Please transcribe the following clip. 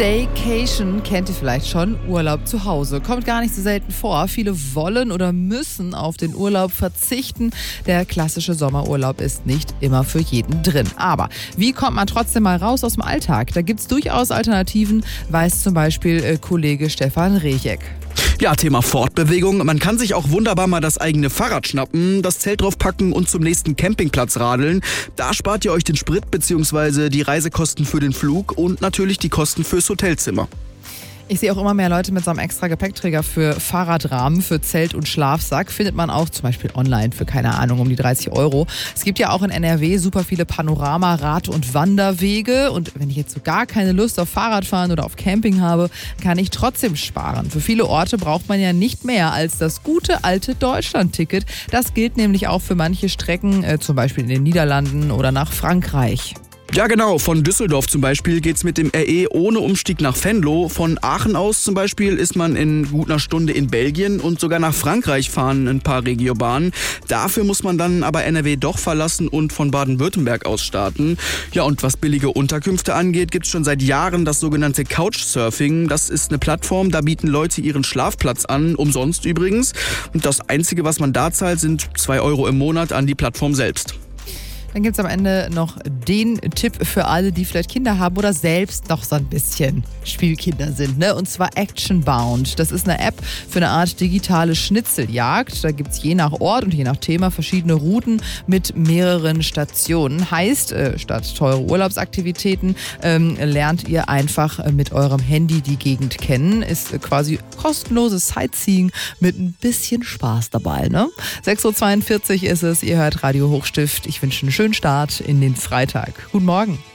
Staycation kennt ihr vielleicht schon, Urlaub zu Hause. Kommt gar nicht so selten vor. Viele wollen oder müssen auf den Urlaub verzichten. Der klassische Sommerurlaub ist nicht immer für jeden drin. Aber wie kommt man trotzdem mal raus aus dem Alltag? Da gibt es durchaus Alternativen, weiß zum Beispiel Kollege Stefan Rejek. Ja, Thema Fortbewegung. Man kann sich auch wunderbar mal das eigene Fahrrad schnappen, das Zelt draufpacken und zum nächsten Campingplatz radeln. Da spart ihr euch den Sprit bzw. die Reisekosten für den Flug und natürlich die Kosten fürs Hotelzimmer. Ich sehe auch immer mehr Leute mit so einem extra Gepäckträger für Fahrradrahmen, für Zelt und Schlafsack. Findet man auch zum Beispiel online für, keine Ahnung, um die 30 Euro. Es gibt ja auch in NRW super viele Panorama-, Rad- und Wanderwege. Und wenn ich jetzt so gar keine Lust auf Fahrradfahren oder auf Camping habe, kann ich trotzdem sparen. Für viele Orte braucht man ja nicht mehr als das gute alte Deutschland-Ticket. Das gilt nämlich auch für manche Strecken, zum Beispiel in den Niederlanden oder nach Frankreich. Ja genau, von Düsseldorf zum Beispiel geht's mit dem RE ohne Umstieg nach Venlo. Von Aachen aus zum Beispiel ist man in gut einer Stunde in Belgien und sogar nach Frankreich fahren ein paar Regiobahnen. Dafür muss man dann aber NRW doch verlassen und von Baden-Württemberg aus starten. Ja, und was billige Unterkünfte angeht, gibt's schon seit Jahren das sogenannte Couchsurfing. Das ist eine Plattform, da bieten Leute ihren Schlafplatz an, umsonst übrigens. Und das Einzige, was man da zahlt, sind 2 Euro im Monat an die Plattform selbst. Dann gibt es am Ende noch den Tipp für alle, die vielleicht Kinder haben oder selbst noch so ein bisschen Spielkinder sind, ne? Und zwar Actionbound. Das ist eine App für eine Art digitale Schnitzeljagd. Da gibt es je nach Ort und je nach Thema verschiedene Routen mit mehreren Stationen. Heißt, statt teure Urlaubsaktivitäten lernt ihr einfach mit eurem Handy die Gegend kennen. Ist quasi kostenloses Sightseeing mit ein bisschen Spaß dabei, ne? 6.42 Uhr ist es, ihr hört Radio Hochstift. Ich wünsche einen schönen Start in den Freitag. Guten Morgen.